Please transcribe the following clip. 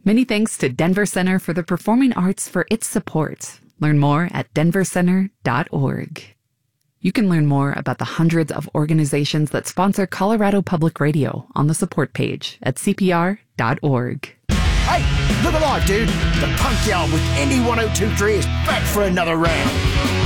Many thanks to Denver Center for the Performing Arts for its support. Learn more at denvercenter.org. You can learn more about the hundreds of organizations that sponsor Colorado Public Radio on the support page at cpr.org. Hey, look alive, dude. The Punk Yard with Indie 1023 is back for another round.